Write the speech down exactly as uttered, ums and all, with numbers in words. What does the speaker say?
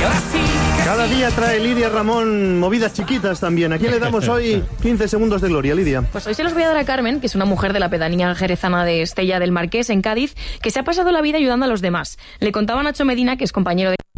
Cada día trae Lidia Ramón movidas chiquitas también. ¿A quién le damos hoy quince segundos de gloria, Lidia? Pues hoy se los voy a dar a Carmen, que es una mujer de la pedanía jerezana de Estella del Marqués, en Cádiz, que se ha pasado la vida ayudando a los demás. Le contaba Nacho Medina, que es compañero de